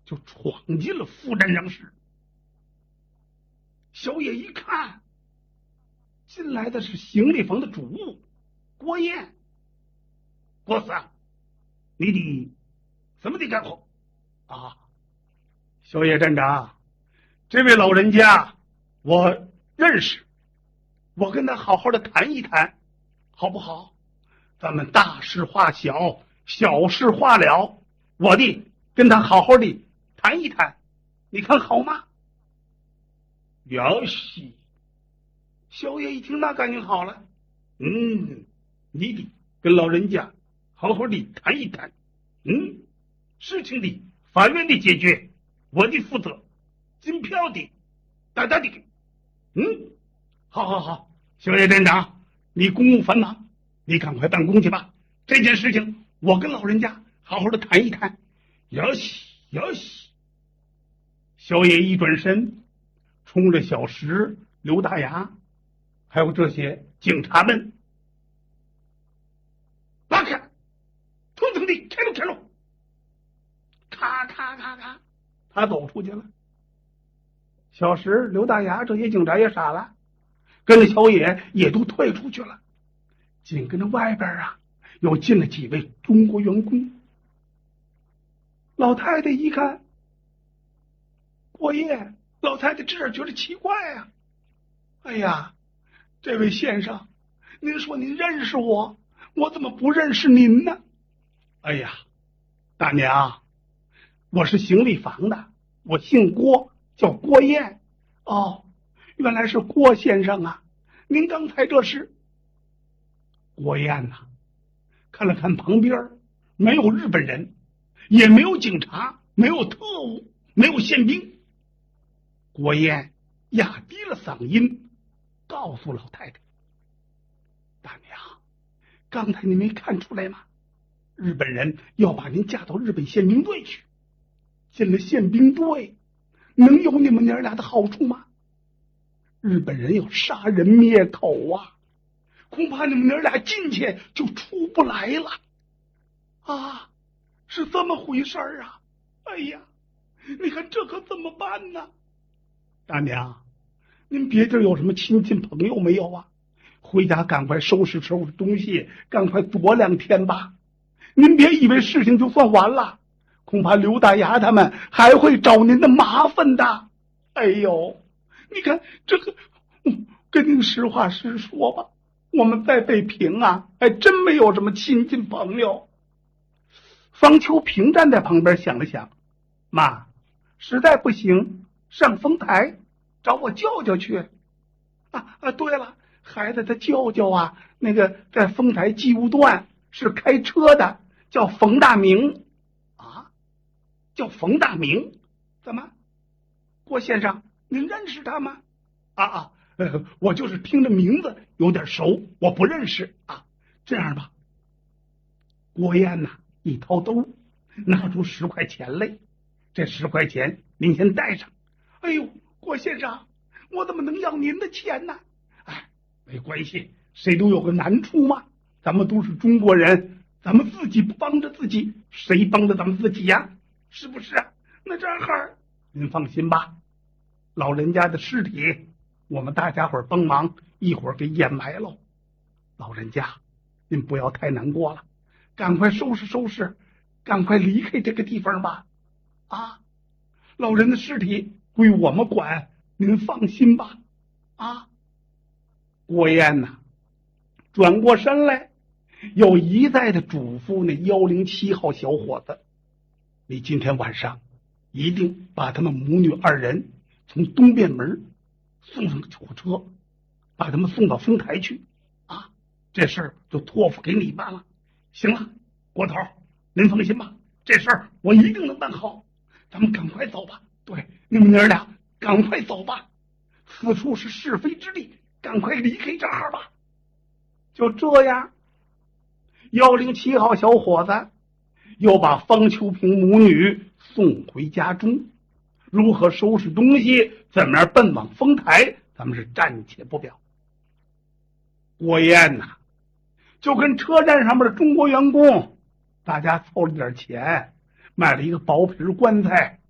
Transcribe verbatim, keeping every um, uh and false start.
就闯进了夫人让室。小野一看，进来的是行李房的主物郭燕。郭四，你的怎么的干活啊？小野站长，这位老人家我认识，我跟他好好的谈一谈好不好？咱们大事化小，小事化了，我的跟他好好的谈一谈，你看好吗？哟西，小野一听那感情好了，嗯，你得跟老人家好好的谈一谈，嗯，事情的法院的解决，我的负责，金票的大大的给，嗯，好好好，小野站长，你公务繁忙，你赶快办公去吧。这件事情我跟老人家好好的谈一谈。哟西哟西，小野一转身，冲着小石、刘大牙还有这些警察们拉开，腾腾地开路开路，咔咔咔咔，他走出去了。小石、刘大牙这些警察也傻了，跟着小野也都退出去了。紧跟着外边啊，又进了几位中国员工。老太太一看郭燕，老太太这儿觉得奇怪啊，哎呀，这位先生，您说您认识我，我怎么不认识您呢？哎呀，大娘，我是行李房的，我姓郭，叫郭燕。哦，原来是郭先生啊，您刚才这是？郭燕呐、啊，看了看旁边，没有日本人，也没有警察，没有特务，没有宪兵。郭燕压低了嗓音告诉老太太，大娘，刚才你没看出来吗？日本人要把您嫁到日本宪兵队去，进了宪兵队能有你们娘俩的好处吗？日本人要杀人灭口啊，恐怕你们娘俩进去就出不来了啊！是这么回事啊！哎呀，你看这可怎么办呢？大娘，您别地有什么亲戚朋友没有啊？回家赶快收拾收拾东西，赶快躲两天吧。您别以为事情就算完了，恐怕刘大牙他们还会找您的麻烦的。哎呦，你看这个，跟您实话实说吧，我们在北平啊，还真没有什么亲戚朋友。方秋平站在旁边想了想，妈，实在不行，上丰台找我舅舅去。啊啊，对了，孩子他舅舅啊，那个在丰台机务段是开车的，叫冯大明。啊，叫冯大明？怎么？郭先生，您认识他吗？啊啊，呃，我就是听着名字有点熟，我不认识啊。这样吧，郭燕呐、啊，一掏兜，拿出十块钱来，这十块钱您先带上。哎呦，郭先生，我怎么能要您的钱呢？哎，没关系，谁都有个难处嘛。咱们都是中国人，咱们自己不帮着自己，谁帮着咱们自己呀？是不是啊？那这样儿，您放心吧，老人家的尸体我们大家伙帮忙一会儿给掩埋喽。老人家，您不要太难过了，赶快收拾收拾，赶快离开这个地方吧。啊，老人的尸体归我们管，您放心吧。啊，郭燕呐、啊，转过身来，又一再的嘱咐那幺零七号小伙子，你今天晚上一定把他们母女二人从东便门送上火车，把他们送到丰台去啊！这事儿就托付给你办了。行了，郭头，您放心吧，这事儿我一定能办好。咱们赶快走吧。对，你们娘俩赶快走吧，此处是是非之地，赶快离开这儿吧。就这样，幺零七号小伙子又把方秋平母女送回家中。如何收拾东西，怎么样奔往丰台，咱们是暂且不表。郭燕呐、啊，就跟车站上面的中国员工，大家凑了点钱，买了一个薄皮棺材，